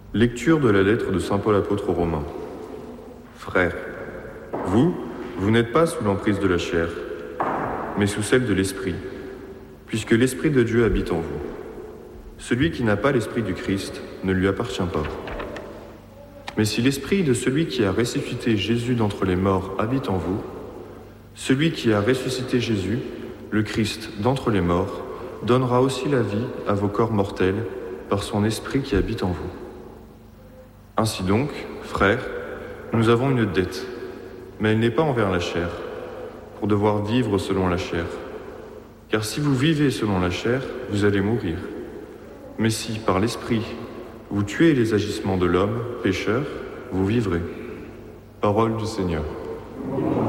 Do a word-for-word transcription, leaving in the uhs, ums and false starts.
Lecture de la lettre de saint Paul apôtre aux Romains. Frères, vous, vous n'êtes pas sous l'emprise de la chair, mais sous celle de l'Esprit, puisque l'Esprit de Dieu habite en vous. Celui qui n'a pas l'Esprit du Christ ne lui appartient pas. Mais si l'Esprit de celui qui a ressuscité Jésus d'entre les morts habite en vous, celui qui a ressuscité Jésus, le Christ d'entre les morts, donnera aussi la vie à vos corps mortels par son Esprit qui habite en vous. Ainsi donc, frères, nous avons une dette, mais elle n'est pas envers la chair, pour devoir vivre selon la chair. Car si vous vivez selon la chair, vous allez mourir. Mais si, par l'Esprit, vous tuez les agissements de l'homme, pécheur, vous vivrez. Parole du Seigneur.